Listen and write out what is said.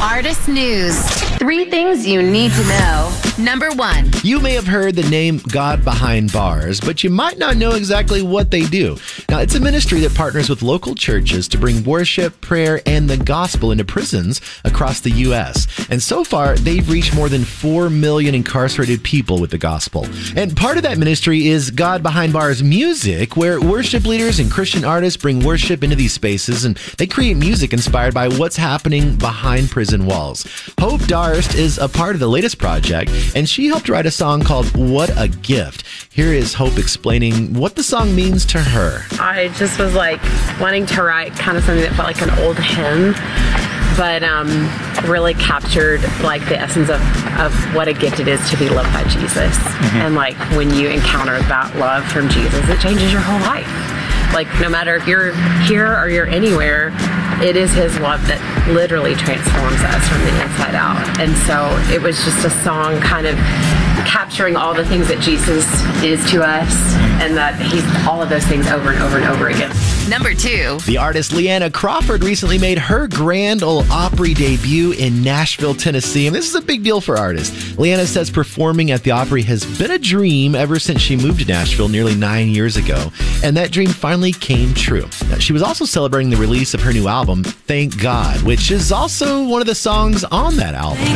Artist News. 3 things you need to know. Number 1. You may have heard the name God Behind Bars, but you might not know exactly what they do. Now, it's a ministry that partners with local churches to bring worship, prayer, and the gospel into prisons across the U.S. And so far, they've reached more than 4 million incarcerated people with the gospel. And part of that ministry is God Behind Bars Music, where worship leaders and Christian artists bring worship into these spaces, and they create music inspired by what's happening behind prison walls. Hope Darst is a part of the latest project, and she helped write a song called What a Gift. Here is Hope explaining what the song means to her. I just was wanting to write kind of something that felt like an old hymn, but really captured the essence of what a gift it is to be loved by Jesus. And when you encounter that love from Jesus, it changes your whole life. No matter if you're here or you're anywhere, it is his love that literally transforms us from the inside out. And so it was just a song kind of capturing all the things that Jesus is to us, and that he's all of those things over and over and over again. Number 2. The artist Leanna Crawford recently made her Grand Ole Opry debut in Nashville, Tennessee, and this is a big deal for artists. Leanna says performing at the Opry has been a dream ever since she moved to Nashville nearly 9 years ago, and that dream finally came true. Now, she was also celebrating the release of her new album, Thank God, which is also one of the songs on that album.